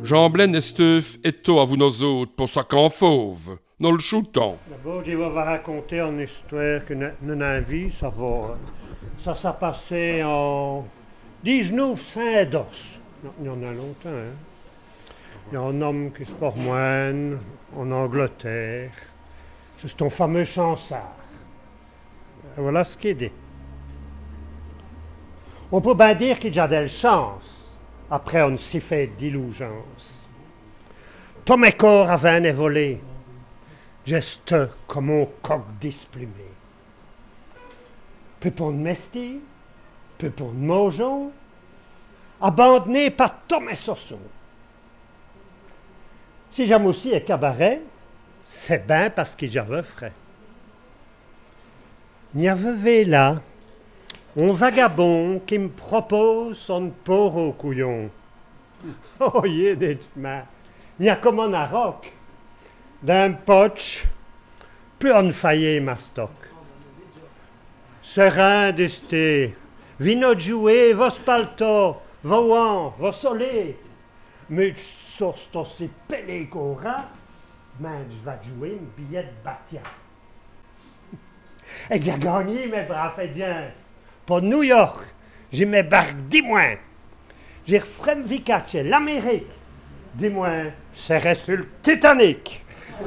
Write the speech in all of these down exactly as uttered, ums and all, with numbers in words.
Jean Blaine esteuf etto à vous nos autres pour ça qu'en fauve. Nous le shootons. D'abord, je vais vous raconter une histoire que nous avons vue, ça va. Ça s'est passé en dix-neuf cent dix. Il y en a longtemps, hein. Il y a un homme qui se porte moine en Angleterre. C'est ton fameux Chansard. Voilà ce qu'il dit. On peut bien dire qu'il y a de la chance après une si fait diligence. Ton mes corps avait un volé, geste comme un coq displumé. Peu pour une mestie, peu pour une mojon, abandonné par tous mes sossons. Si j'aime aussi un cabaret, c'est bien parce que j'avais frais. Il y avait là un vagabond qui me propose son porc au couillon. Oh, il est des chemins. Il y a comme un aroc, d'un potch, peu en faillé ma stock. Serein d'esté, vino jouer, vos palto, vos wan, vos solé. Mais c'est aussi pelé qu'on rat, mais je vais jouer une billet de bâtien. Et j'ai gagné, mes braves Indiens. Pour New York, j'ai mes barques, dis-moi. J'ai refrem Vicace, l'Amérique. Dis-moi, je serai sur le Titanic.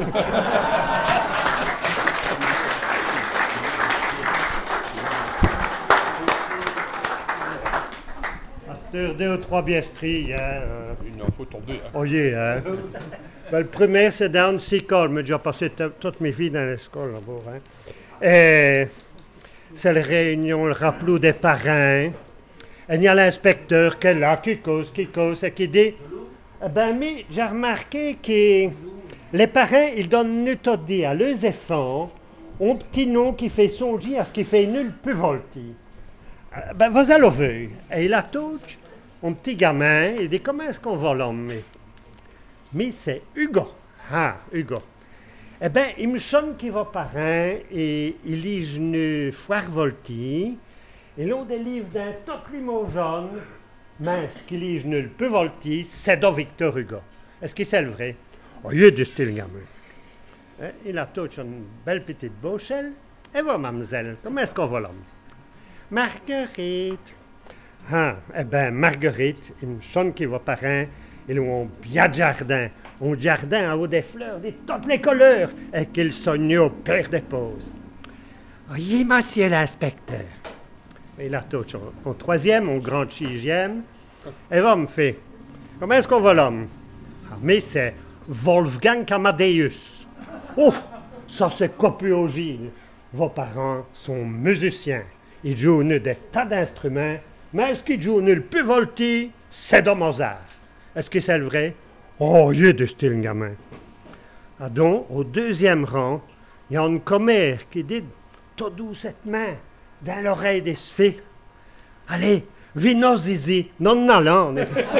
Pasteur deux ou trois biestries, hein. Euh... Il en faut tomber. Hein. Oh yeah, hein. Ben, le premier, c'est dans une école, mais j'ai déjà passé t- toute mes vies dans l'école là-bas. Hein. Et c'est la réunion, le rappelou des parrains. Et il y a l'inspecteur qui est là, qui cause, qui cause, et qui dit eh ben, mais j'ai remarqué que les parrains, ils donnent nutodie à leurs enfants, un petit nom qui fait songer à ce qui fait nul plus volti. Euh, ben, vous allez voir. Et il a touché un petit gamin, il dit comment est-ce qu'on va l'emmener? Mais c'est Hugo. Ah, Hugo. Eh bien, il me sonne qu'il va parrain et il lit une foire volti. Et l'on des livres d'un tout limon jaune, mais ce qu'il lit le peu volti, c'est de Victor Hugo. Est-ce que c'est le vrai? Oh, il est de style gamin. Hein? Il a tout une belle petite bouchelle. Et voilà, mademoiselle, comment est-ce qu'on va l'homme? Marguerite. Ah, eh bien, Marguerite, il me sonne qu'il va parrain. Ils ont bien de jardin. Un jardin en haut des fleurs, de toutes les couleurs, et qu'il soigne au père des pauses. Oui, monsieur l'inspecteur. Il a tout en troisième, en grand sixième. Et va me fait. Comment est-ce qu'on va l'homme? Ah, mais c'est Wolfgang Amadeus. Oh, ça c'est copiogile. Vos parents sont musiciens. Ils jouent des tas d'instruments, mais ce qu'ils jouent le plus volti, c'est de Mozart. Est-ce que c'est le vrai? Oh, il est de style gamin. Ah donc, au deuxième rang, il y a une commère qui dit tout doucement dans l'oreille des sphées. Allez, vino zizi, non allant.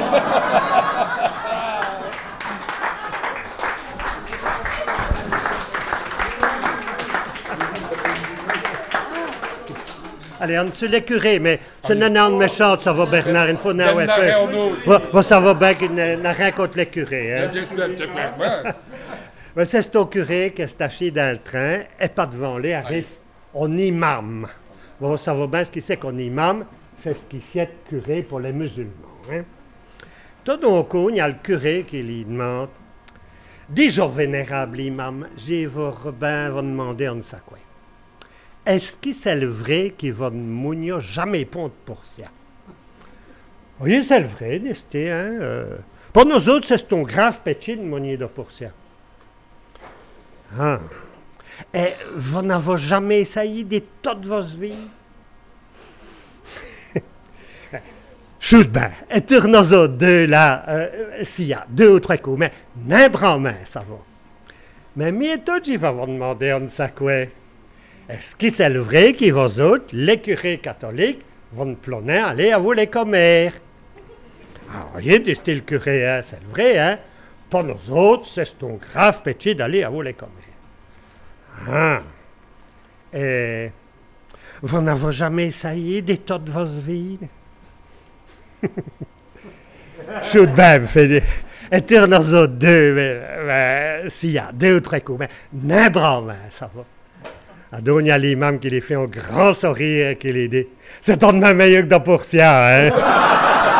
Allez, on tue les curés, mais c'est une âne méchante, ça va, Bernard. Il faut n'a ouais fait. Ça va bien qu'il n'a rien contre les curés. Hein? Mais c'est ce curé qui est acheté dans le train, et pas devant lui, arrive on imam. Bon, ça va bien ce qu'il sait qu'on imam, c'est ce qui sied curé pour les musulmans. Hein? Tout d'un coup, il y a le curé qui lui demande dis-je, vénérable imam, j'ai vos rabbins vont demander en ça quoi. Est-ce que c'est le vrai qui va mounir jamais pondre pour ça? Oui, c'est le vrai, dit hein. Euh, pour nous autres, c'est ton grave péché de mounier de pour ça. Ah. Et vous n'avez jamais essayé de toute votre vie? Chute ben, et tourne nos autres deux là, euh, s'il y a deux ou trois coups, mais n'importe en main, ça va. Mais bientôt, je vais vous demander en ça quoi. Est-ce que c'est le vrai que vous autres, les curés catholiques, vont plonner aller à vous les commères? Ah, voyez, du style curé, hein, c'est le vrai, hein? Pour nous autres, c'est un grave péché d'aller à vous les commères. Ah. Et vous n'avez jamais essayé de toute votre vie? Chute ben, fait des... Elle tire dans autres deux, mais, mais s'il y a deux ou trois coups, mais n'importe quoi, ça va. À donner à l'imam qui les fait un grand sourire et qui les dit, c'est tout de même meilleur que dans Pourcia, hein?